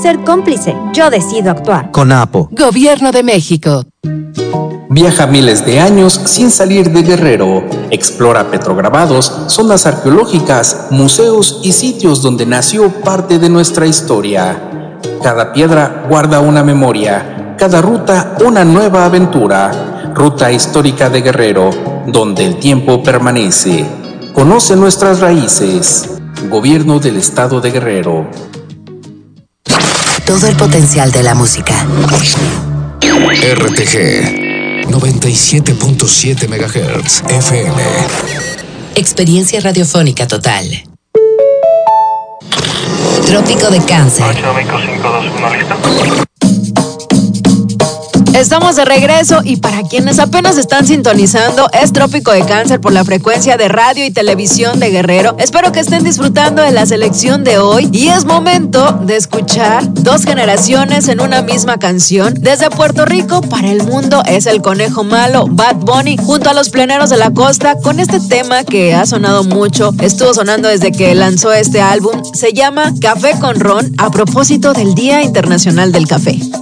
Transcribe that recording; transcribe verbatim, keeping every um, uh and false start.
ser cómplice. Yo decido actuar. CONAPO. Gobierno de México. Viaja miles de años sin salir de Guerrero. Explora petrograbados, zonas arqueológicas, museos y sitios donde nació parte de nuestra historia. Cada piedra guarda una memoria, cada ruta una nueva aventura. Ruta histórica de Guerrero, donde el tiempo permanece. Conoce nuestras raíces. Gobierno del Estado de Guerrero. Todo el potencial de la música. R T G noventa y siete punto siete megahertz F M. Experiencia radiofónica total. Trópico de Cáncer. ocho cinco cinco dos uno, ¿listo? Estamos de regreso y para quienes apenas están sintonizando, es Trópico de Cáncer por la frecuencia de radio y televisión de Guerrero. Espero que estén disfrutando de la selección de hoy y es momento de escuchar dos generaciones en una misma canción. Desde Puerto Rico para el mundo es El Conejo Malo, Bad Bunny, junto a Los Pleneros de la Costa, con este tema que ha sonado mucho, estuvo sonando desde que lanzó este álbum, se llama Café con Ron, a propósito del Día Internacional del Café.